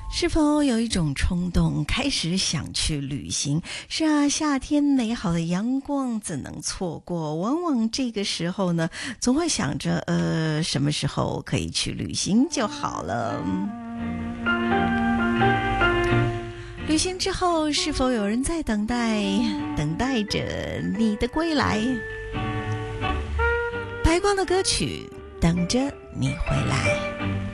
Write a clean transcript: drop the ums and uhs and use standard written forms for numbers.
是否有一种冲动，开始想去旅行？是啊，夏天美好的阳光怎能错过？往往这个时候呢，总会想着，什么时候可以去旅行就好了。旅行之后，是否有人在等待着你的归来？白光的歌曲，等着你回来。